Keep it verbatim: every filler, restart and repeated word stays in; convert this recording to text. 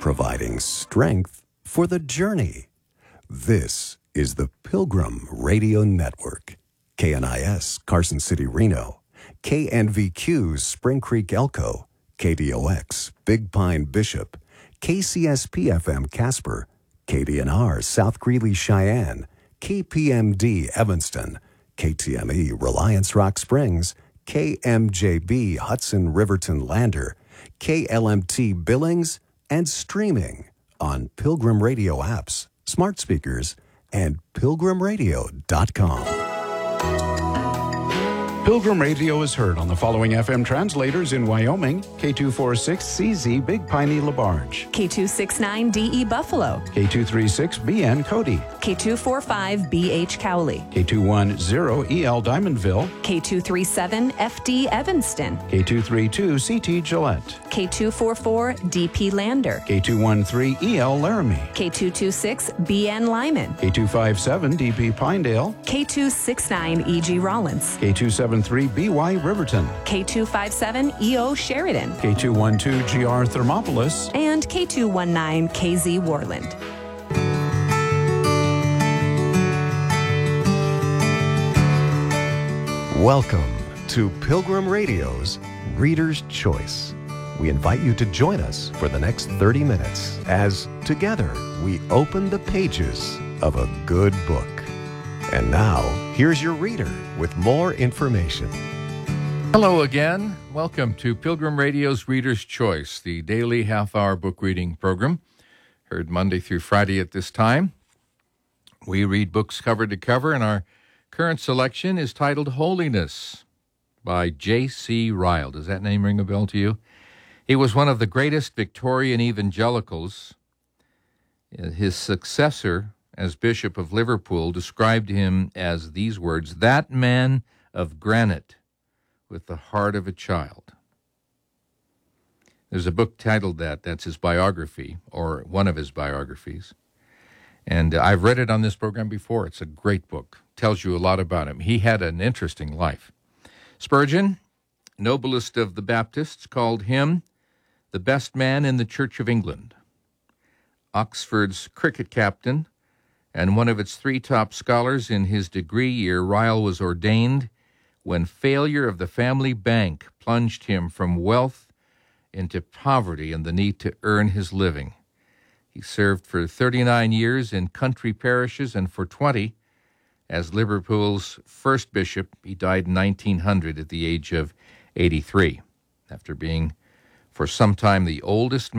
providing strength for the journey. This is the Pilgrim Radio Network. K N I S, Carson City, Reno. K N V Q, Spring Creek, Elko. K D O X, Big Pine, Bishop. K C S P F M, Casper. K D N R, South Greeley, Cheyenne. K P M D, Evanston. K T M E, Reliance Rock Springs. K M J B, Hudson Riverton Lander. K L M T Billings, and streaming on Pilgrim Radio apps, smart speakers, and pilgrim radio dot com. Pilgrim Radio is heard on the following F M translators in Wyoming: K two forty-six C Z Big Piney LaBarge, K two sixty-nine D E Buffalo, K two thirty-six B N Cody, K two forty-five B H Cowley, K two ten E L Diamondville, K two thirty-seven F D Evanston, K two thirty-two C T Gillette, K two forty-four D P Lander, K two thirteen E L Laramie, K two twenty-six B N Lyman, K two fifty-seven D P Pinedale, K two sixty-nine E G Rollins, K two seventy-three B Y Riverton, K two fifty-seven E O Sheridan, K two twelve G R Thermopolis, and K two nineteen K Z Worland. Welcome to Pilgrim Radio's Reader's Choice. We invite you to join us for the next thirty minutes as together we open the pages of a good book. And now, here's your reader with more information. Hello again. Welcome to Pilgrim Radio's Reader's Choice, the daily half-hour book reading program, heard Monday through Friday at this time. We read books cover to cover, and our current selection is titled Holiness by J C Ryle. Does that name ring a bell to you? He was one of the greatest Victorian evangelicals. His successor as Bishop of Liverpool described him as these words: "That man of granite with the heart of a child." There's a book titled that. That's his biography, or one of his biographies. And uh, I've read it on this program before. It's a great book. Tells you a lot about him. He had an interesting life. Spurgeon, noblest of the Baptists, called him the best man in the Church of England. Oxford's cricket captain and one of its three top scholars in his degree year, Ryle was ordained when failure of the family bank plunged him from wealth into poverty and the need to earn his living. He served for thirty-nine years in country parishes and for twenty as Liverpool's first bishop. He died in nineteen hundred at the age of eighty-three, after being for some time the oldest